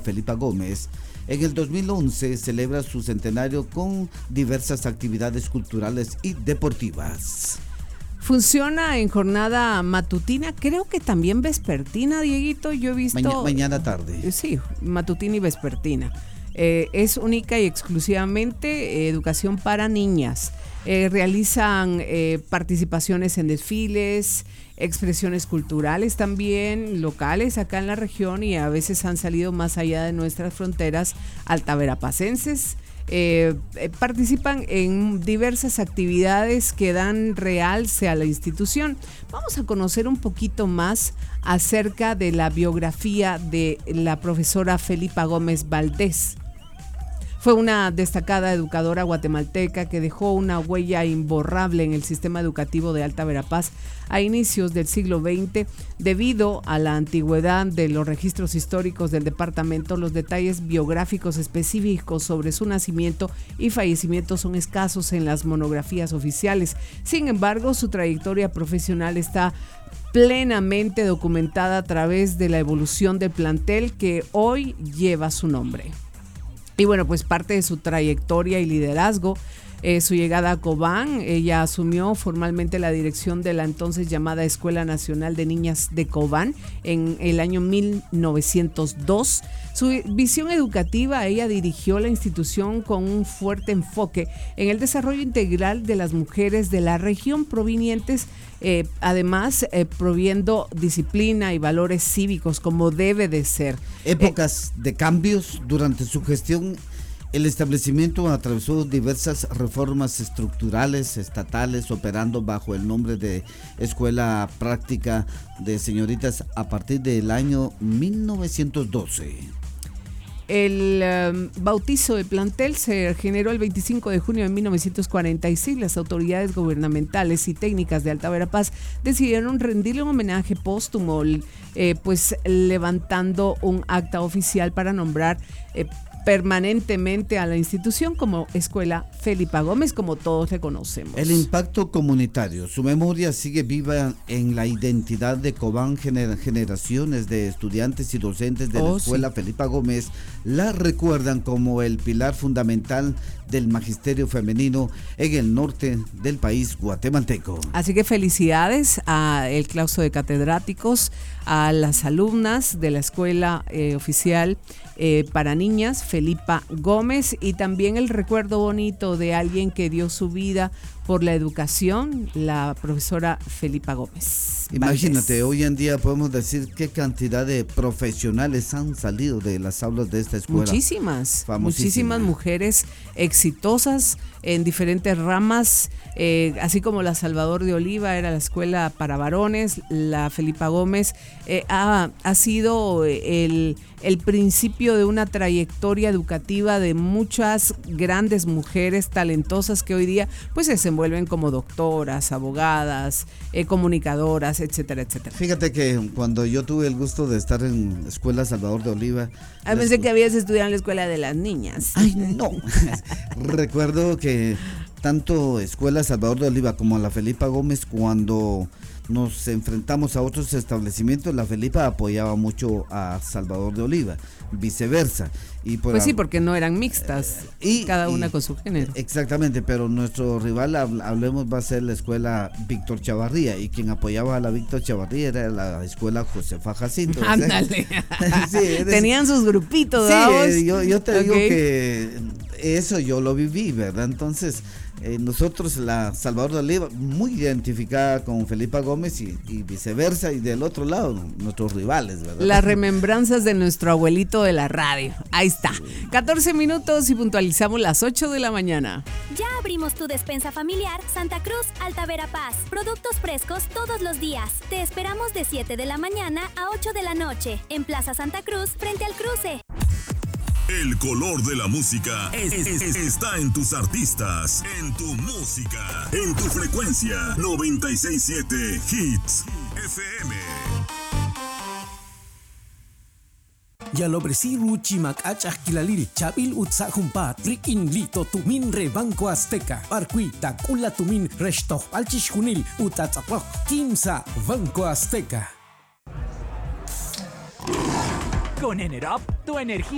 Felipa Gómez, en el 2011 celebra su centenario con diversas actividades culturales y deportivas. Funciona en jornada matutina, creo que también vespertina, Dieguito. Yo he visto... Mañana tarde. Sí, matutina y vespertina. Es única y exclusivamente educación para niñas. Realizan participaciones en desfiles, expresiones culturales también locales acá en la región, y a veces han salido más allá de nuestras fronteras altaverapacenses. Participan en diversas actividades que dan realce a la institución. Vamos a conocer un poquito más acerca de la biografía de la profesora Felipa Gómez Valdés. Fue una destacada educadora guatemalteca que dejó una huella imborrable en el sistema educativo de Alta Verapaz a inicios del siglo XX. Debido a la antigüedad de los registros históricos del departamento, los detalles biográficos específicos sobre su nacimiento y fallecimiento son escasos en las monografías oficiales. Sin embargo, su trayectoria profesional está plenamente documentada a través de la evolución del plantel que hoy lleva su nombre. Y bueno, pues parte de su trayectoria y liderazgo, su llegada a Cobán, ella asumió formalmente la dirección de la entonces llamada Escuela Nacional de Niñas de Cobán en el año 1902. Su visión educativa, ella dirigió la institución con un fuerte enfoque en el desarrollo integral de las mujeres de la región provenientes, además proviendo disciplina y valores cívicos como debe de ser. Épocas de cambios durante su gestión. El establecimiento atravesó diversas reformas estructurales estatales, operando bajo el nombre de Escuela Práctica de Señoritas a partir del año 1912. El bautizo del plantel se generó el 25 de junio de 1946. Las autoridades gubernamentales y técnicas de Alta Verapaz decidieron rendirle un homenaje póstumo, pues levantando un acta oficial para nombrar permanentemente a la institución como Escuela Felipa Gómez, como todos le conocemos. El impacto comunitario, su memoria sigue viva en la identidad de Cobán. Generaciones de estudiantes y docentes de la Escuela Felipa Gómez la recuerdan como el pilar fundamental del magisterio femenino en el norte del país guatemalteco. Así que felicidades al claustro de catedráticos, a las alumnas de la Escuela Oficial para Niñas Felipa Gómez, y también el recuerdo bonito de alguien que dio su vida por la educación, la profesora Felipa Gómez. Imagínate, hoy en día podemos decir qué cantidad de profesionales han salido de las aulas de esta escuela. Muchísimas mujeres exitosas en diferentes ramas, así como la Salvador de Oliva era la escuela para varones, la Felipa Gómez ha sido el principio de una trayectoria educativa de muchas grandes mujeres talentosas que hoy día pues se desenvuelven como doctoras, abogadas, comunicadoras, etcétera, etcétera. Fíjate que cuando yo tuve el gusto de estar en la Escuela Salvador de Oliva... Pensé que habías estudiado en la Escuela de las Niñas. Ay, no. Recuerdo que tanto Escuela Salvador de Oliva como la Felipa Gómez, cuando nos enfrentamos a otros establecimientos, la Felipa apoyaba mucho a Salvador de Oliva, viceversa. Pues sí, porque no eran mixtas, cada una con su género. Exactamente, pero nuestro rival, hablemos, va a ser la Escuela Víctor Chavarría, y quien apoyaba a la Víctor Chavarría era la Escuela Josefa Jacinto. Ándale. Sí, tenían sus grupitos. Sí, yo te digo que eso yo lo viví, ¿verdad? Entonces, nosotros, la Salvador de Oliva, muy identificada con Felipa Gómez y viceversa, y del otro lado, nuestros rivales, ¿verdad? Las remembranzas de nuestro abuelito de la radio. Ahí está. 14 minutos y puntualizamos las 8 de la mañana. Ya abrimos tu despensa familiar Santa Cruz Alta Verapaz. Productos frescos todos los días. Te esperamos de 7 de la mañana a 8 de la noche en Plaza Santa Cruz, frente al cruce. El color de la música está en tus artistas, en tu música, en tu frecuencia. 96.7 Hits FM. Yalobresiru chimak achak kilalil chabil utsahumpat rikin lito tumin re Banco Azteca parqui takula tumin restoh alchishkunil utatzapoh kimsa Banco Azteca. Con Enerop, tu energía